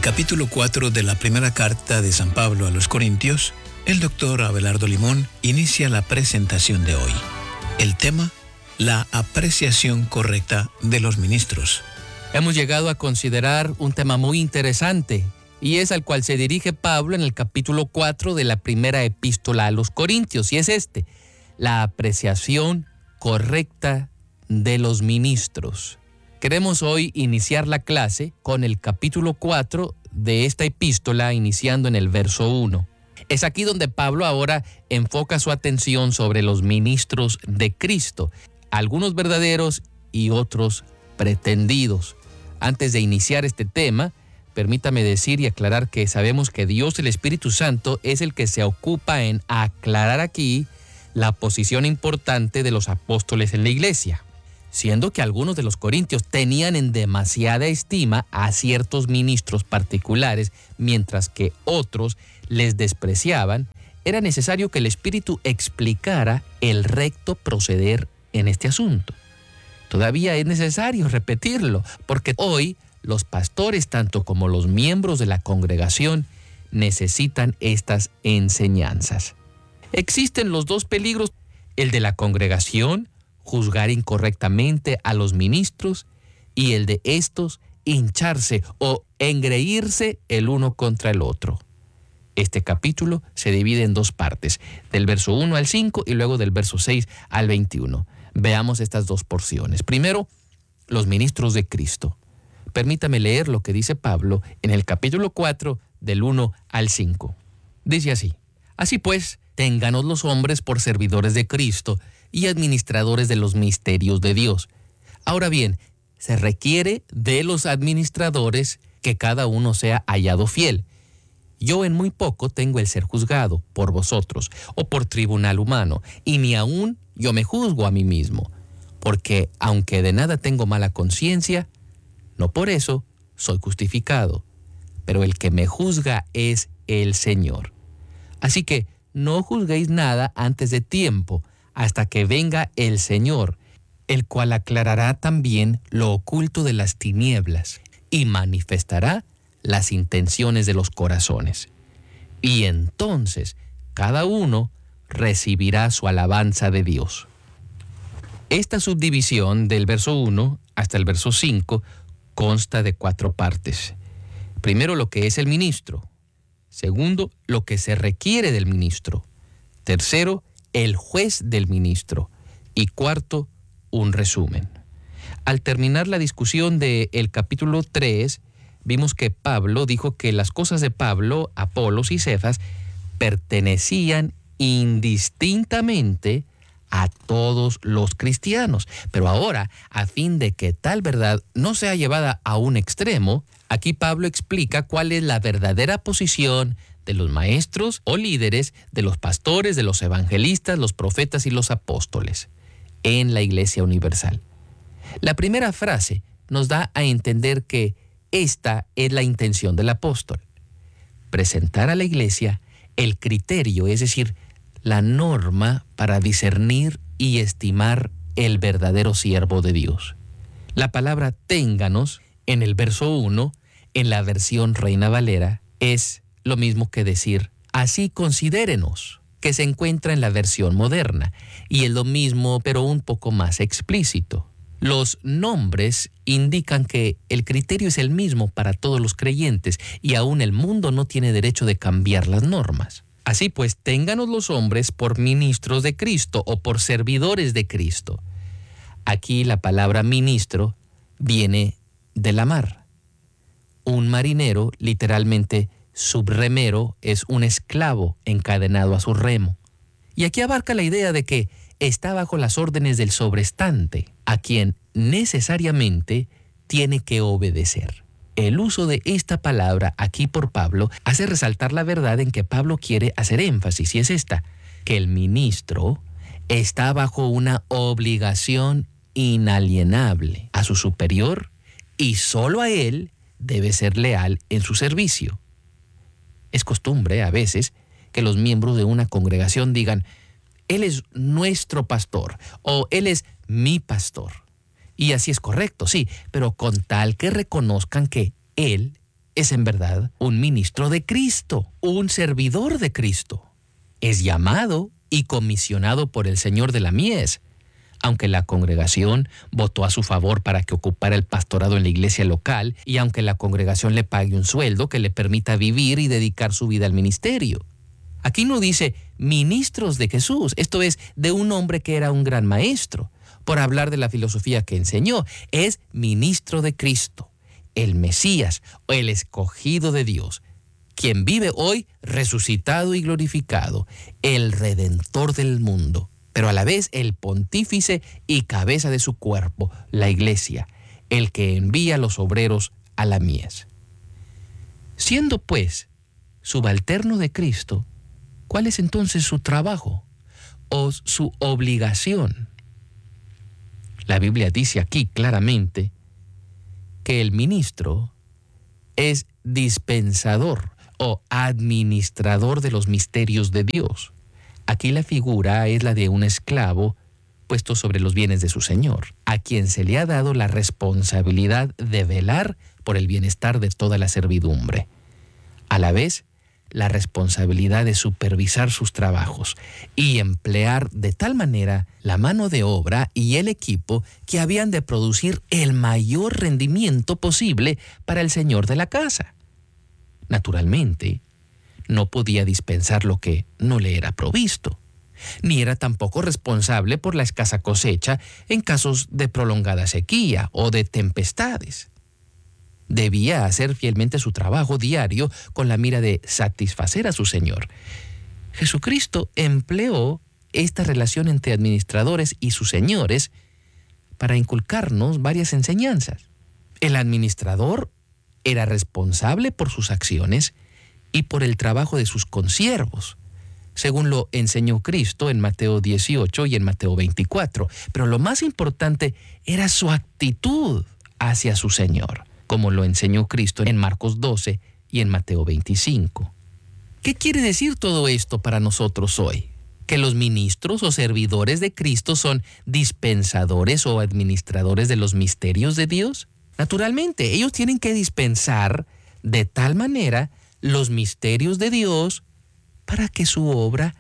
capítulo 4 de la primera carta de San Pablo a los Corintios, el doctor Abelardo Limón inicia la presentación de hoy. El tema, la apreciación correcta de los ministros. Hemos llegado a considerar un tema muy interesante, y es al cual se dirige Pablo en el capítulo 4 de la primera epístola a los Corintios, y es la apreciación correcta de los ministros. Queremos hoy iniciar la clase con el capítulo 4 de esta epístola, iniciando en el verso 1. Es aquí donde Pablo ahora enfoca su atención sobre los ministros de Cristo, algunos verdaderos y otros pretendidos. Antes de iniciar este tema, permítame decir y aclarar que sabemos que Dios, el Espíritu Santo, es el que se ocupa en aclarar aquí la posición importante de los apóstoles en la iglesia, siendo que algunos de los corintios tenían en demasiada estima a ciertos ministros particulares, mientras que otros les despreciaban. Era necesario que el Espíritu explicara el recto proceder en este asunto. Todavía es necesario repetirlo, porque hoy los pastores, tanto como los miembros de la congregación, necesitan estas enseñanzas. Existen los dos peligros, el de la congregación, juzgar incorrectamente a los ministros, y el de estos, hincharse o engreírse el uno contra el otro. Este capítulo se divide en dos partes, del verso 1 al 5 y luego del verso 6 al 21. Veamos estas dos porciones. Primero, los ministros de Cristo. Permítame leer lo que dice Pablo en el capítulo 4, del 1 al 5. Dice así: Así pues, ténganos los hombres por servidores de Cristo y administradores de los misterios de Dios. Ahora bien, se requiere de los administradores que cada uno sea hallado fiel. Yo en muy poco tengo el ser juzgado por vosotros o por tribunal humano, y ni aún yo me juzgo a mí mismo, porque aunque de nada tengo mala conciencia, no por eso soy justificado, pero el que me juzga es el Señor. Así que no juzguéis nada antes de tiempo, hasta que venga el Señor, el cual aclarará también lo oculto de las tinieblas y manifestará las intenciones de los corazones. Y entonces cada uno recibirá su alabanza de Dios. Esta subdivisión del verso 1 hasta el verso 5 consta de 4 partes. Primero, lo que es el ministro. Segundo, lo que se requiere del ministro. Tercero, el juez del ministro. Y cuarto, un resumen. Al terminar la discusión del capítulo 3, vimos que Pablo dijo que las cosas de Pablo, Apolos y Cefas pertenecían indistintamente a todos los cristianos. Pero ahora, a fin de que tal verdad no sea llevada a un extremo, aquí Pablo explica cuál es la verdadera posición de los maestros o líderes, de los pastores, de los evangelistas, los profetas y los apóstoles en la Iglesia Universal. La primera frase nos da a entender que esta es la intención del apóstol: presentar a la Iglesia el criterio, es decir, la norma para discernir y estimar el verdadero siervo de Dios. La palabra ténganos en el verso 1, en la versión Reina Valera, es lo mismo que decir así considérenos, que se encuentra en la versión moderna, y es lo mismo pero un poco más explícito. Los nombres indican que el criterio es el mismo para todos los creyentes, y aún el mundo no tiene derecho de cambiar las normas. Así pues, ténganos los hombres por ministros de Cristo o por servidores de Cristo. Aquí la palabra ministro viene de la mar. Un marinero, literalmente subremero, es un esclavo encadenado a su remo. Y aquí abarca la idea de que está bajo las órdenes del sobrestante, a quien necesariamente tiene que obedecer. El uso de esta palabra aquí por Pablo hace resaltar la verdad en que Pablo quiere hacer énfasis, y es esta: que el ministro está bajo una obligación inalienable a su superior y solo a él debe ser leal en su servicio. Es costumbre a veces que los miembros de una congregación digan: él es nuestro pastor o él es mi pastor. Y así es correcto, sí, pero con tal que reconozcan que él es en verdad un ministro de Cristo, un servidor de Cristo. Es llamado y comisionado por el Señor de la mies, aunque la congregación votó a su favor para que ocupara el pastorado en la iglesia local y aunque la congregación le pague un sueldo que le permita vivir y dedicar su vida al ministerio. Aquí no dice ministros de Jesús, esto es, de un hombre que era un gran maestro, por hablar de la filosofía que enseñó. Es ministro de Cristo, el Mesías o el escogido de Dios, quien vive hoy resucitado y glorificado, el Redentor del mundo, pero a la vez el pontífice y cabeza de su cuerpo, la iglesia, el que envía a los obreros a la mies. Siendo pues subalterno de Cristo, ¿cuál es entonces su trabajo o su obligación? La Biblia dice aquí claramente que el ministro es dispensador o administrador de los misterios de Dios. Aquí la figura es la de un esclavo puesto sobre los bienes de su señor, a quien se le ha dado la responsabilidad de velar por el bienestar de toda la servidumbre. A la vez, la responsabilidad de supervisar sus trabajos y emplear de tal manera la mano de obra y el equipo que habían de producir el mayor rendimiento posible para el señor de la casa. Naturalmente, no podía dispensar lo que no le era provisto, ni era tampoco responsable por la escasa cosecha en casos de prolongada sequía o de tempestades. Debía hacer fielmente su trabajo diario con la mira de satisfacer a su Señor. Jesucristo empleó esta relación entre administradores y sus señores para inculcarnos varias enseñanzas. El administrador era responsable por sus acciones y por el trabajo de sus consiervos, según lo enseñó Cristo en Mateo 18 y en Mateo 24. Pero lo más importante era su actitud hacia su Señor, como lo enseñó Cristo en Marcos 12 y en Mateo 25. ¿Qué quiere decir todo esto para nosotros hoy? ¿Que los ministros o servidores de Cristo son dispensadores o administradores de los misterios de Dios? Naturalmente, ellos tienen que dispensar de tal manera los misterios de Dios para que su obra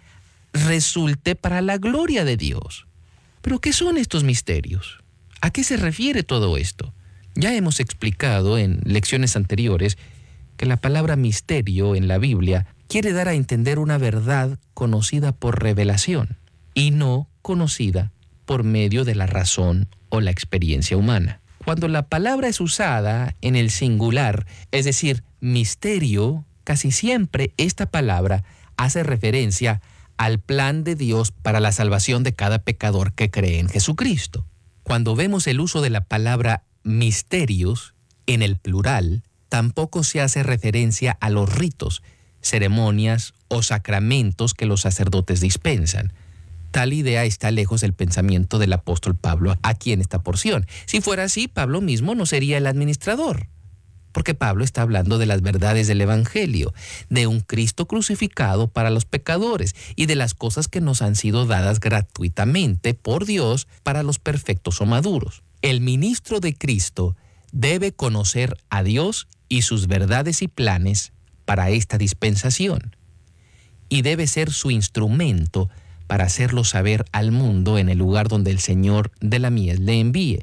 resulte para la gloria de Dios. ¿Pero qué son estos misterios? ¿A qué se refiere todo esto? Ya hemos explicado en lecciones anteriores que la palabra misterio en la Biblia quiere dar a entender una verdad conocida por revelación y no conocida por medio de la razón o la experiencia humana. Cuando la palabra es usada en el singular, es decir, misterio, casi siempre esta palabra hace referencia al plan de Dios para la salvación de cada pecador que cree en Jesucristo. Cuando vemos el uso de la palabra misterios en el plural, tampoco se hace referencia a los ritos, ceremonias o sacramentos que los sacerdotes dispensan. Tal idea está lejos del pensamiento del apóstol Pablo aquí en esta porción. Si fuera así, Pablo mismo no sería el administrador, porque Pablo está hablando de las verdades del Evangelio, de un Cristo crucificado para los pecadores y de las cosas que nos han sido dadas gratuitamente por Dios para los perfectos o maduros. El ministro de Cristo debe conocer a Dios y sus verdades y planes para esta dispensación, y debe ser su instrumento para hacerlo saber al mundo en el lugar donde el Señor de la mies le envíe.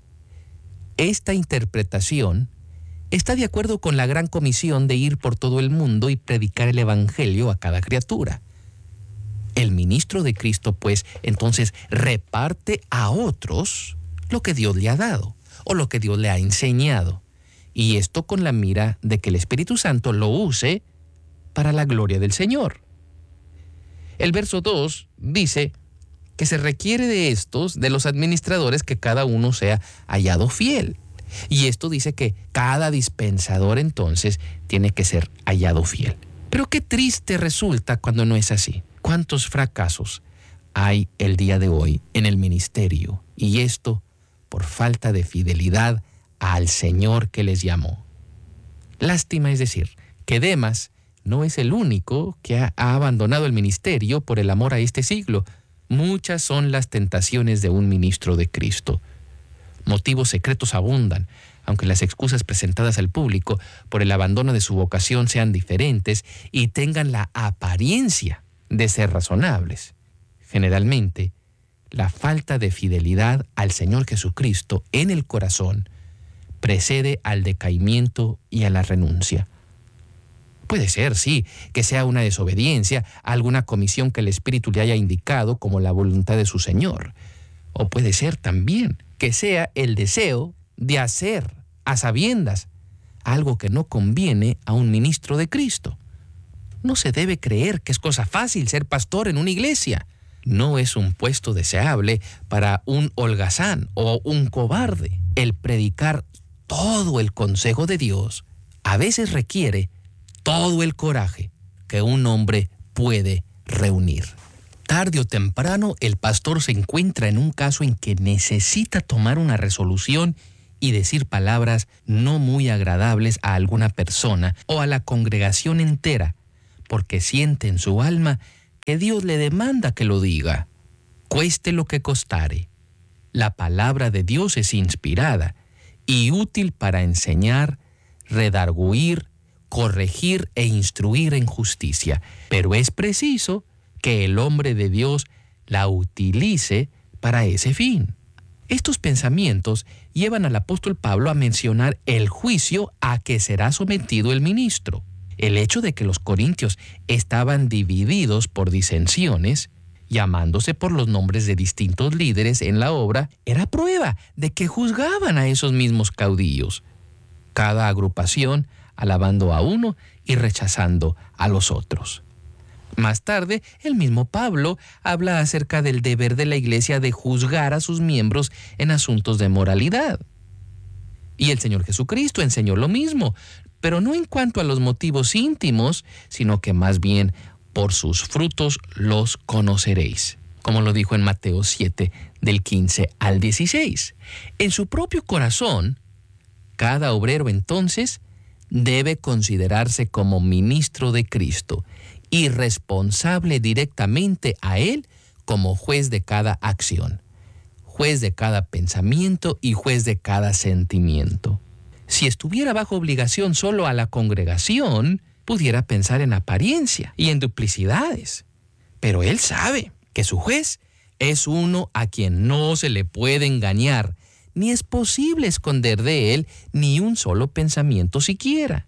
Esta interpretación está de acuerdo con la gran comisión de ir por todo el mundo y predicar el Evangelio a cada criatura. El ministro de Cristo, pues, entonces reparte a otros lo que Dios le ha dado o lo que Dios le ha enseñado, y esto con la mira de que el Espíritu Santo lo use para la gloria del Señor. El verso 2 dice que se requiere de los administradores, que cada uno sea hallado fiel. Y esto dice que cada dispensador entonces tiene que ser hallado fiel. Pero qué triste resulta cuando no es así. ¿Cuántos fracasos hay el día de hoy en el ministerio? Y esto por falta de fidelidad al Señor que les llamó. Lástima, es decir, que Demas no es el único que ha abandonado el ministerio por el amor a este siglo. Muchas son las tentaciones de un ministro de Cristo. Motivos secretos abundan aunque las excusas presentadas al público por el abandono de su vocación sean diferentes y tengan la apariencia de ser razonables. Generalmente, la falta de fidelidad al Señor Jesucristo en el corazón precede al decaimiento y a la renuncia. Puede ser, sí, que sea una desobediencia a alguna comisión que el Espíritu le haya indicado como la voluntad de su Señor. O puede ser también que sea el deseo de hacer a sabiendas algo que no conviene a un ministro de Cristo. No se debe creer que es cosa fácil ser pastor en una iglesia. No es un puesto deseable para un holgazán o un cobarde. El predicar todo el consejo de Dios a veces requiere todo el coraje que un hombre puede reunir. Tarde o temprano, el pastor se encuentra en un caso en que necesita tomar una resolución y decir palabras no muy agradables a alguna persona o a la congregación entera, porque siente en su alma que Dios le demanda que lo diga, cueste lo que costare. La palabra de Dios es inspirada y útil para enseñar, redarguir, corregir e instruir en justicia, pero es preciso que el hombre de Dios la utilice para ese fin. Estos pensamientos llevan al apóstol Pablo a mencionar el juicio a que será sometido el ministro. El hecho de que los corintios estaban divididos por disensiones, llamándose por los nombres de distintos líderes en la obra, era prueba de que juzgaban a esos mismos caudillos. Cada agrupación alabando a uno y rechazando a los otros. Más tarde, el mismo Pablo habla acerca del deber de la iglesia de juzgar a sus miembros en asuntos de moralidad. Y el Señor Jesucristo enseñó lo mismo, pero no en cuanto a los motivos íntimos, sino que más bien por sus frutos los conoceréis, como lo dijo en Mateo 7, del 15 al 16. En su propio corazón, cada obrero entonces debe considerarse como ministro de Cristo y responsable directamente a Él como juez de cada acción, juez de cada pensamiento y juez de cada sentimiento. Si estuviera bajo obligación solo a la congregación, pudiera pensar en apariencia y en duplicidades. Pero Él sabe que su juez es uno a quien no se le puede engañar, ni es posible esconder de Él ni un solo pensamiento siquiera.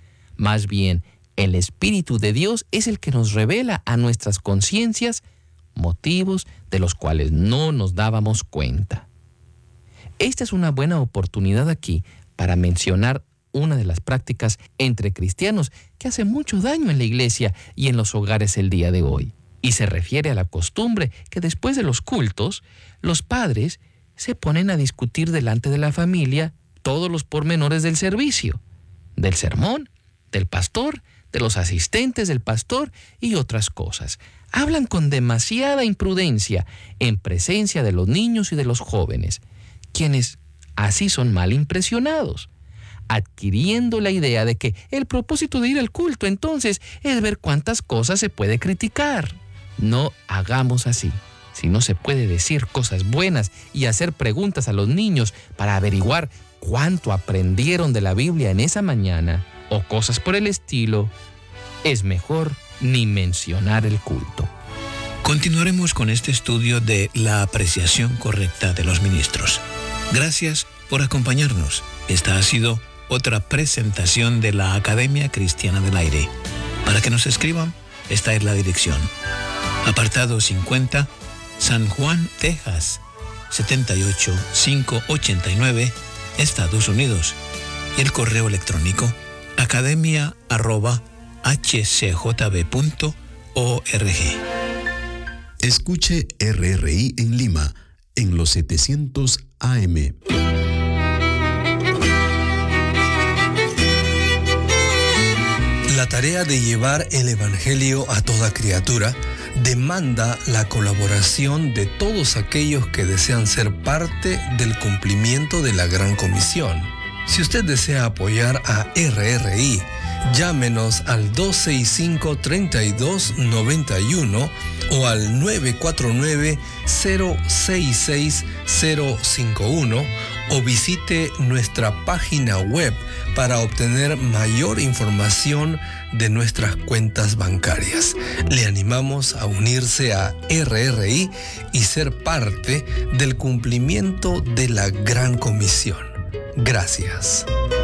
Más bien, el Espíritu de Dios es el que nos revela a nuestras conciencias motivos de los cuales no nos dábamos cuenta. Esta es una buena oportunidad aquí para mencionar una de las prácticas entre cristianos que hace mucho daño en la iglesia y en los hogares el día de hoy. Y se refiere a la costumbre que después de los cultos, los padres se ponen a discutir delante de la familia todos los pormenores del servicio, del sermón, del pastor, de los asistentes del pastor y otras cosas. Hablan con demasiada imprudencia en presencia de los niños y de los jóvenes, quienes así son mal impresionados, adquiriendo la idea de que el propósito de ir al culto entonces es ver cuántas cosas se puede criticar. No hagamos así. Si no se puede decir cosas buenas y hacer preguntas a los niños para averiguar cuánto aprendieron de la Biblia en esa mañana, o cosas por el estilo, es mejor ni mencionar el culto. Continuaremos con este estudio de la apreciación correcta de los ministros. Gracias por acompañarnos. Esta ha sido otra presentación de la Academia Cristiana del Aire. Para que nos escriban, esta es la dirección. Apartado 50, San Juan, Texas, 78589, Estados Unidos. Y el correo electrónico academia@hcjb.org. Escuche RRI en Lima en los 700 AM. La tarea de llevar el Evangelio a toda criatura demanda la colaboración de todos aquellos que desean ser parte del cumplimiento de la Gran Comisión. Si usted desea apoyar a RRI, llámenos al 265-3291 o al 949-066-051 o visite nuestra página web para obtener mayor información de nuestras cuentas bancarias. Le animamos a unirse a RRI y ser parte del cumplimiento de la Gran Comisión. Gracias.